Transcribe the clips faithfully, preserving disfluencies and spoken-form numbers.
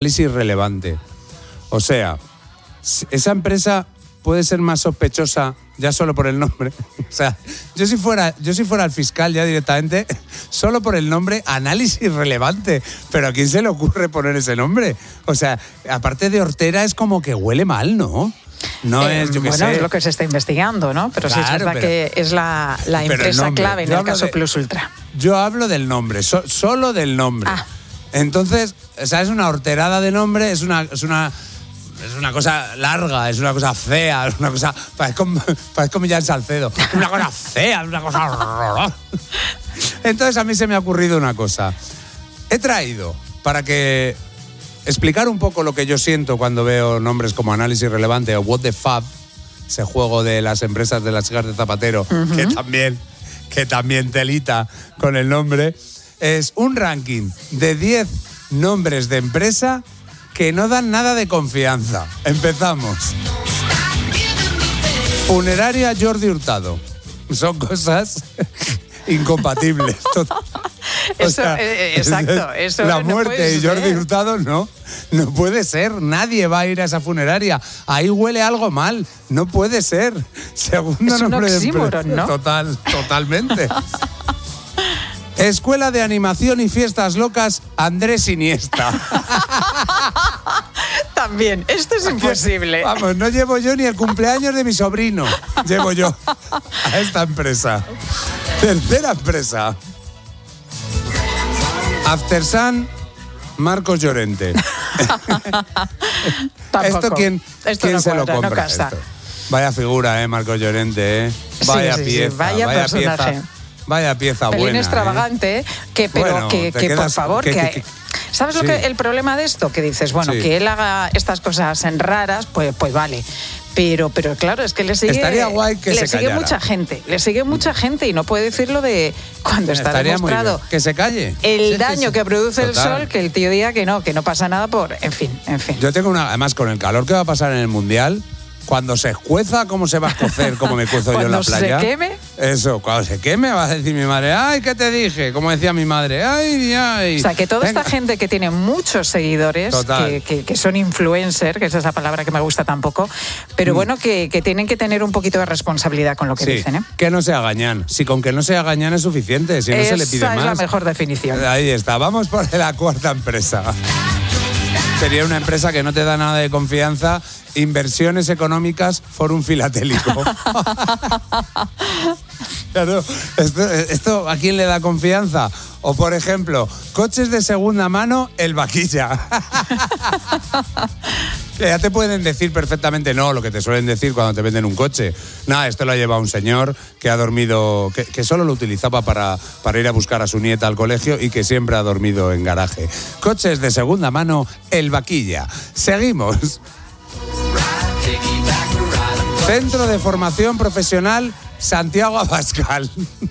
análisis irrelevante. O sea, esa empresa puede ser más sospechosa ya solo por el nombre. O sea, yo si fuera, yo si fuera el fiscal ya directamente, solo por el nombre, análisis irrelevante. Pero ¿a quién se le ocurre poner ese nombre? O sea, aparte de hortera es como que huele mal, ¿no? No eh, es, yo qué bueno, sé. es lo que se está investigando, ¿no? Pero claro, sí es verdad pero, que es la, la empresa nombre, clave en el caso de, Plus Ultra. Yo hablo del nombre, so, solo del nombre. Ah. Entonces, o sea, es una horterada de nombre, es una, es una, es una cosa larga, es una cosa fea, es una cosa, parezco, parezco Millán Salcedo, es una cosa fea, es una cosa horrorosa. Entonces a mí se me ha ocurrido una cosa. He traído para que explicar un poco lo que yo siento cuando veo nombres como Análisis Relevante o What the Fab, ese juego de las empresas de las chicas de Zapatero, uh-huh. que también, que también telita con el nombre. Es un ranking de diez nombres de empresa que no dan nada de confianza. Empezamos. Funeraria Jordi Hurtado. Son cosas incompatibles. Eso, sea, eh, exacto. Eso la no muerte y Jordi ser. Hurtado no, no puede ser. Nadie va a ir a esa funeraria. Ahí huele algo mal. No puede ser. Segundo es nombre un oxímoron, de ¿no? Total, totalmente. Escuela de Animación y Fiestas Locas, Andrés Iniesta. También, esto es imposible. Vamos, no llevo yo ni el cumpleaños de mi sobrino. Llevo yo a esta empresa. Tercera empresa. Aftersun, Marcos Llorente. ¿Esto quién, esto quién no se cuadra, lo compra? No casa. Esto. Vaya figura, ¿eh? Marcos Llorente, ¿eh? Vaya sí, sí, pieza, sí, vaya, vaya personaje. pieza. Vaya pieza Pelín buena. extravagante, ¿eh? que, pero bueno, que, que quedas, por favor, que, que, que, que ¿sabes sí. lo que el problema de esto? Que dices, bueno, sí. que él haga estas cosas en raras, pues, pues vale. Pero, pero claro, es que le sigue, Estaría guay que le se sigue callara. mucha gente, le sigue mucha gente y no puede decirlo de cuando está Estaría demostrado que se calle. el sí, daño que, que produce total. el sol, que el tío diga que no, que no pasa nada por, en fin, en fin. Yo tengo una, además con el calor que va a pasar en el Mundial, cuando se escueza, ¿cómo se va a escocer? ¿Cómo me cuezo yo en la playa? Cuando se queme. Eso, cuando se queme va a decir mi madre, ay, ¿qué te dije? Como decía mi madre, ay, ay. O sea, que toda Venga. esta gente que tiene muchos seguidores, que, que, que son influencers, que esa es la palabra que me gusta tampoco, pero mm. bueno, que, que tienen que tener un poquito de responsabilidad con lo que sí, dicen, ¿eh? Que no se agañan. Si con que no se agañan es suficiente, si no esa se le pide más. Esa es la mejor definición. Ahí está, vamos por la cuarta empresa. Sería una empresa que no te da nada de confianza. Inversiones económicas, Fórum Filatélico. Claro, esto, esto ¿a quién le da confianza? O, por ejemplo, coches de segunda mano, El Vaquilla. Que ya te pueden decir perfectamente no, lo que te suelen decir cuando te venden un coche. Nada, esto lo ha llevado un señor que ha dormido, que, que solo lo utilizaba para, para ir a buscar a su nieta al colegio y que siempre ha dormido en garaje. Coches de segunda mano, El Vaquilla. Seguimos. Centro de Formación Profesional Santiago Abascal.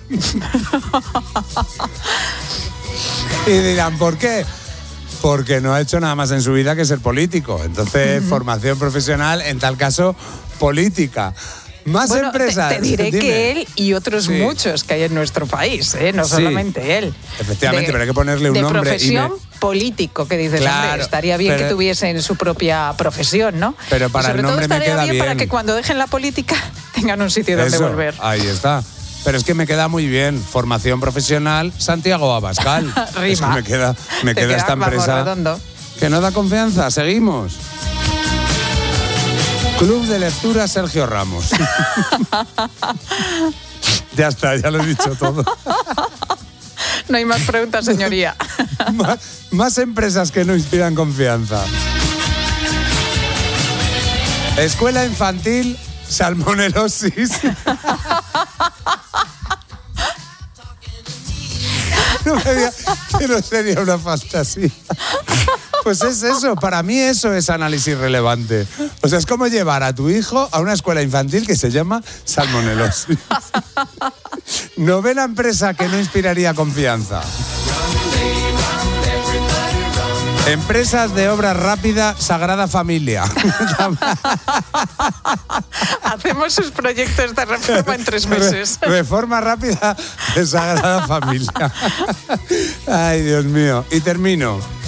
Y dirán, ¿por qué? Porque no ha hecho nada más en su vida que ser político. Entonces, uh-huh. formación profesional, en tal caso, política. Más bueno, empresas. Te, te diré Dime. que él y otros sí. muchos que hay en nuestro país, ¿eh? No sí. solamente él. Efectivamente, de, pero hay que ponerle un de nombre. Profesión y me... político, que dices, claro, hombre, estaría bien pero... que tuviesen su propia profesión, ¿no? Pero para y sobre el nombre todo me queda bien, bien. Para que cuando dejen la política tengan un sitio donde Eso, volver. Ahí está. Pero es que me queda muy bien. Formación profesional Santiago Abascal. Rima. Es que me queda, me queda, queda esta empresa redondo. Que no da confianza. Seguimos. Club de Lectura Sergio Ramos. Ya está, ya lo he dicho todo. No hay más preguntas, señoría. más, más empresas que no inspiran confianza. Escuela Infantil Salmonelosis. No me diga que no sería una fantasía. Pues es eso, para mí eso es análisis relevante. O sea, es como llevar a tu hijo a una escuela infantil que se llama Salmonelosis. Novena empresa que no inspiraría confianza. Empresas de obra rápida, Sagrada Familia. Hacemos sus proyectos de reforma en tres meses. Re- reforma rápida de Sagrada Familia. Ay, Dios mío. Y termino.